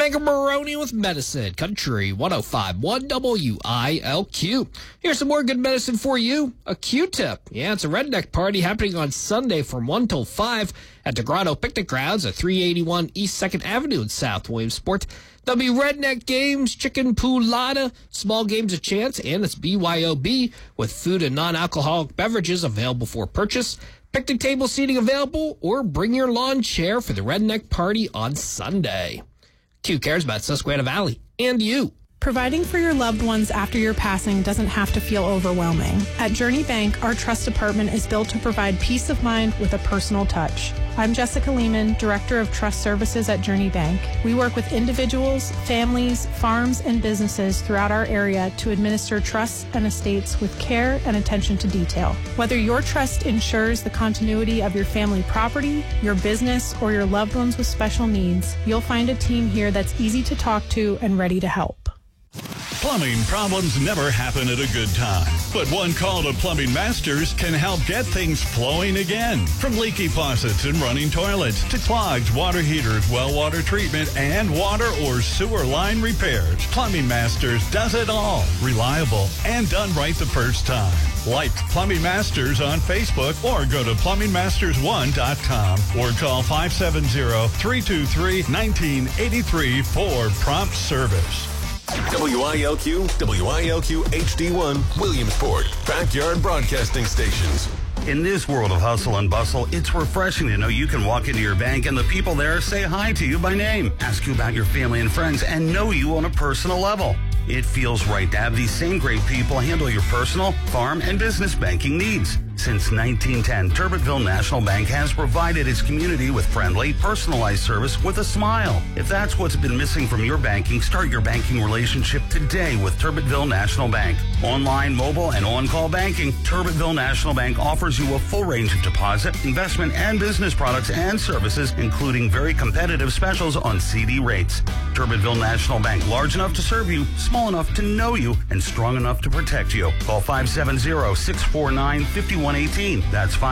Mega Maroney with medicine. Country 105.1 WILQ. Here's some more good medicine for you. A Q-tip. Yeah, it's a redneck party happening on Sunday from 1 till 5 at the Grotto Picnic Grounds at 381 East 2nd Avenue in South Williamsport. There'll be redneck games, chicken poolada, small games of chance, and it's BYOB with food and non-alcoholic beverages available for purchase. Picnic table seating available, or bring your lawn chair for the redneck party on Sunday. Q cares about Susquehanna Valley and you. Providing for your loved ones after your passing doesn't have to feel overwhelming. At Journey Bank, our trust department is built to provide peace of mind with a personal touch. I'm Jessica Lehman, Director of Trust Services at Journey Bank. We work with individuals, families, farms, and businesses throughout our area to administer trusts and estates with care and attention to detail. Whether your trust ensures the continuity of your family property, your business, or your loved ones with special needs, you'll find a team here that's easy to talk to and ready to help. Plumbing problems never happen at a good time, but one call to Plumbing Masters can help get things flowing again. From leaky faucets and running toilets to clogged water heaters, well water treatment, and water or sewer line repairs, Plumbing Masters does it all. Reliable and done right the first time. Like Plumbing Masters on Facebook or go to plumbingmasters1.com or call 570-323-1983 for prompt service. WILQ, WILQ HD1, Williamsport, backyard broadcasting stations. In this world of hustle and bustle, it's refreshing to know you can walk into your bank and the people there say hi to you by name, ask you about your family and friends, and know you on a personal level. It feels right to have these same great people handle your personal, farm, and business banking needs. Since 1910, Turbitville National Bank has provided its community with friendly, personalized service with a smile. If that's what's been missing from your banking, start your banking relationship today with Turbitville National Bank. Online, mobile, and on-call banking, Turbitville National Bank offers you a full range of deposit, investment, and business products and services, including very competitive specials on CD rates. Turbitville National Bank, large enough to serve you, small enough to know you, and strong enough to protect you. Call 570-649-5118. That's